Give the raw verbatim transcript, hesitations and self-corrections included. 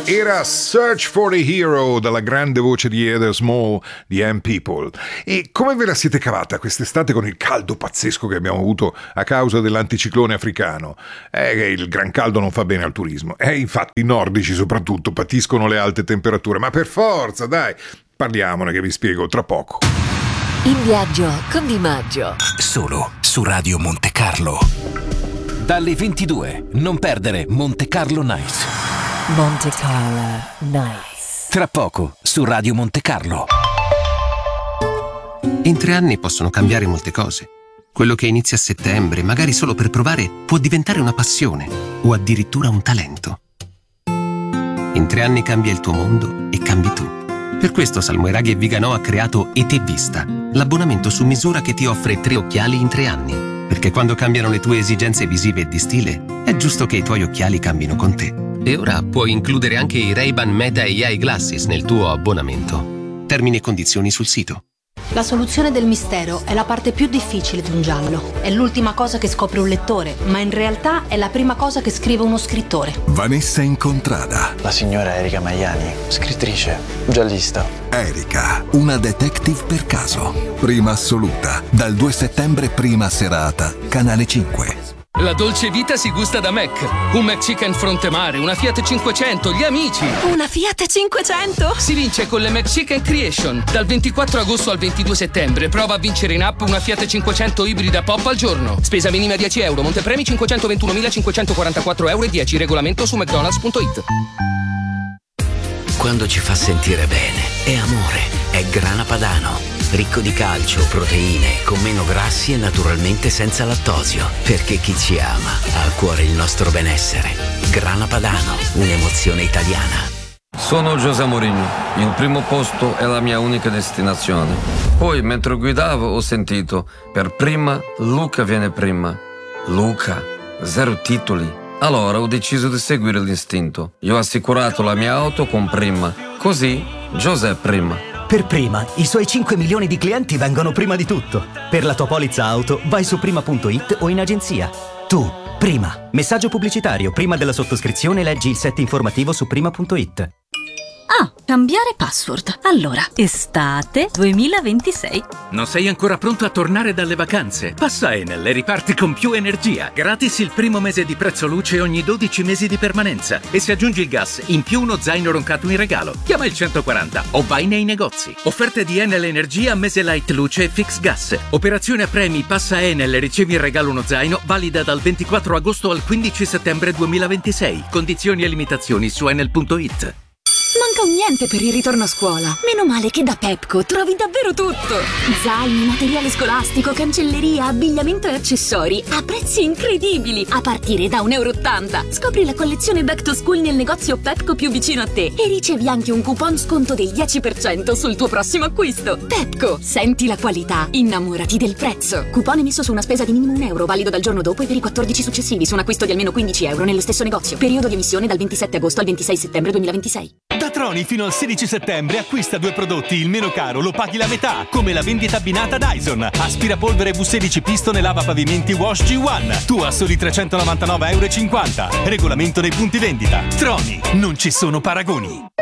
Era Search for the Hero dalla grande voce di Heather Small di M People. E come ve la siete cavata quest'estate con il caldo pazzesco che abbiamo avuto a causa dell'anticiclone africano? Eh, il gran caldo non fa bene al turismo. E eh, infatti i nordici soprattutto patiscono le alte temperature. Ma per forza, dai, parliamone che vi spiego tra poco. In viaggio con Di Maggio. Solo su Radio Monte Carlo. Dalle ventidue, non perdere Monte Carlo Nights. Monte Carlo Nights. Tra poco su Radio Monte Carlo. In tre anni possono cambiare molte cose. Quello che inizia a settembre, magari solo per provare, può diventare una passione o addirittura un talento. In tre anni cambia il tuo mondo e cambi tu. Per questo Salmoiraghi e Viganò ha creato E Te Vista, l'abbonamento su misura che ti offre tre occhiali in tre anni. Perché quando cambiano le tue esigenze visive e di stile, è giusto che i tuoi occhiali cambino con te. E ora puoi includere anche i Ray-Ban Meta A I Glasses nel tuo abbonamento. Termini e condizioni sul sito. La soluzione del mistero è la parte più difficile di un giallo. È l'ultima cosa che scopre un lettore, ma in realtà è la prima cosa che scrive uno scrittore. Vanessa Incontrada. La signora Erika Maiani, scrittrice, giallista. Erika, una detective per caso. Prima assoluta, dal due settembre prima serata, Canale cinque. La dolce vita si gusta da Mac. Un McChicken Frontemare, una Fiat cinquecento, gli amici. Una Fiat cinquecento? Si vince con le McChicken Creation. Dal ventiquattro agosto al ventidue settembre prova a vincere in app una Fiat cinquecento ibrida pop al giorno. Spesa minima dieci euro, montepremi cinquecentoventunomilacinquecentoquarantaquattro euro e dieci. Regolamento su mcdonalds punto it. Quando ci fa sentire bene, è amore, è Grana Padano. Ricco di calcio, proteine, con meno grassi e naturalmente senza lattosio. Perché chi ci ama ha a cuore il nostro benessere. Grana Padano, un'emozione italiana. Sono José Mourinho. Il primo posto è la mia unica destinazione. Poi, mentre guidavo, ho sentito: per prima, Luca viene prima. Luca, zero titoli. Allora ho deciso di seguire l'istinto. Io ho assicurato la mia auto con Prima. Così, José prima. Per Prima, i suoi cinque milioni di clienti vengono prima di tutto. Per la tua polizza auto, vai su prima punto it o in agenzia. Tu, Prima. Messaggio pubblicitario. Prima della sottoscrizione leggi il set informativo su prima punto it. Ah, cambiare password. Allora, estate duemilaventisei. Non sei ancora pronto a tornare dalle vacanze? Passa Enel e riparti con più energia. Gratis il primo mese di prezzo luce ogni dodici mesi di permanenza. E se aggiungi il gas, in più uno zaino roncato in regalo. Chiama il centoquaranta o vai nei negozi. Offerte di Enel Energia, mese light luce e fix gas. Operazione a premi, passa Enel e ricevi in regalo uno zaino, valida dal ventiquattro agosto al quindici settembre duemilaventisei. Condizioni e limitazioni su enel punto it. Manca un niente per il ritorno a scuola. Meno male che da Pepco trovi davvero tutto. Zaini, materiale scolastico, cancelleria, abbigliamento e accessori a prezzi incredibili, a partire da un euro e ottanta. Scopri la collezione Back to School nel negozio Pepco più vicino a te e ricevi anche un coupon sconto del dieci per cento sul tuo prossimo acquisto. Pepco, senti la qualità, innamorati del prezzo. Coupon emesso su una spesa di minimo un euro, valido dal giorno dopo e per i quattordici successivi su un acquisto di almeno quindici euro nello stesso negozio. Periodo di emissione dal ventisette agosto al ventisei settembre duemilaventisei. Da Troni fino al sedici settembre acquista due prodotti, il meno caro lo paghi la metà, come la vendita abbinata Dyson, aspirapolvere V sedici Piston e lavapavimenti Wash G uno, tu a soli trecentonovantanove euro e cinquanta. Regolamento nei punti vendita. Troni, non ci sono paragoni.